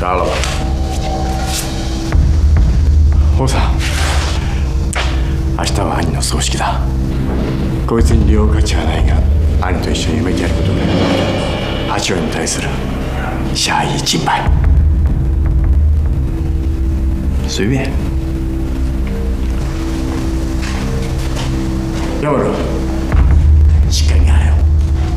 杀了吧！ 王さん、明日は兄の葬式だ。こいつに利用価値はないが、兄と一緒に埋めてやることで、八王に対する下义敬拜。 随便。